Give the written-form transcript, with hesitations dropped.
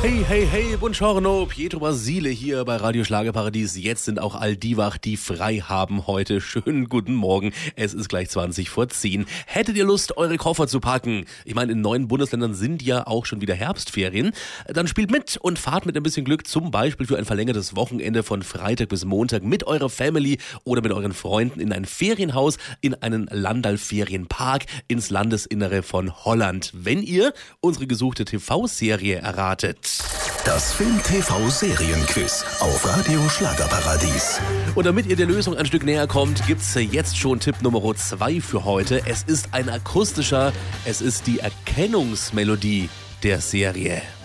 Hey, hey, hey, buongiorno, Pietro Basile hier bei Radio Schlagerparadies. Jetzt sind auch all die wach, die frei haben heute. Schönen guten Morgen, es ist gleich 20:10. Hättet ihr Lust, eure Koffer zu packen? Ich meine, in 9 Bundesländern sind ja auch schon wieder Herbstferien. Dann spielt mit und fahrt mit ein bisschen Glück zum Beispiel für ein verlängertes Wochenende von Freitag bis Montag mit eurer Family oder mit euren Freunden in ein Ferienhaus, in einen Landal-Ferienpark, ins Landesinnere von Holland. Wenn ihr unsere gesuchte TV-Serie erratet. Das Film-TV-Serienquiz auf Radio Schlagerparadies. Und damit ihr der Lösung ein Stück näher kommt, gibt's jetzt schon Tipp Nummer 2 für heute. Es ist ein akustischer, es ist die Erkennungsmelodie der Serie.